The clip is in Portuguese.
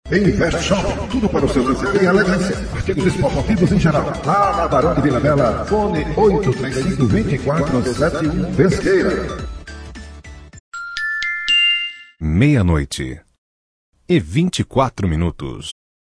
Invest Shop, tudo para o seu lazer e elegância. Artigos esportivos em geral. Lá na Barão de Vila Bela, fone 835-2471 Pesqueira. 00:24.